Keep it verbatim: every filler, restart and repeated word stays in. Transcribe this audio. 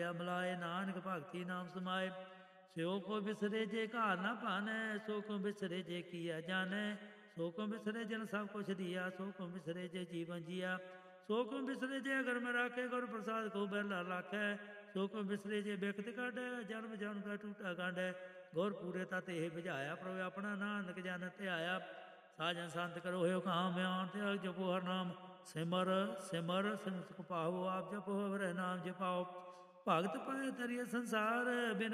ਭਲਿਆ ਮਿਲਾਏ, ਨਾਨਕ ਭਗਤੀ ਨਾਮ ਸਮਾਏ। ਸਿਓ ਕੋ ਬਿਸਰੇ ਜੇ ਘਾਰ ਨਾ ਭਾਨੈ, ਸੋ ਕੋ ਬਿਸਰੇ ਜੇ ਕੀਆ ਜਾਣੈ। ਸੋ ਕੋ ਬਿਸਰੇ ਜਨ ਸਭ ਕੁਛ ਦੀਆ, ਸੋ ਕੋ ਬਿਸਰੇ ਜੇ ਜੀਵਨ ਜੀਆ। ਸੋ ਕੋ ਬਿਸਰੇ ਜੇ ਅਗਰ ਮੈਂ ਰਾਖੇ, ਗੁਰ ਪ੍ਰਸਾਦ ਕੋ ਬਹਿਲਾ ਰਾਖੈ। ਸੋ ਕੋ ਬਿਸਰੇ ਜੇ ਬਿਖਤ ਕਾਢੈ, ਜਨਮ ਜਨਮ ਕਾ ਟੂਟਾ ਗਾਢੈ। ਗੁਰ ਪੂਰੇ ਤਤ ਇਹ ਬੁਝਾਇਆ, ਪ੍ਰਭ ਆਪਣਾ ਨਾਨਕ ਜਨ ਧਿਆਇਆ। ਸਾਜਨ ਸੰਤ ਕਰੋ ਹੋਇ ਕਾਮ ਆਣ, ਤਿਆਗ ਜਪੋ ਹਰ ਨਾਮ। ਸਿਮਰ ਸਿਮਰ ਸਿਮ ਸੁਖ ਪਾਵੋ, ਆਪ ਜਪੋ ਹਰਿ ਨਾਮ ਜਪਾਓ। ਭਗਤ ਪਾਏ ਤਰਿਆ ਸੰਸਾਰ, ਬਿਨ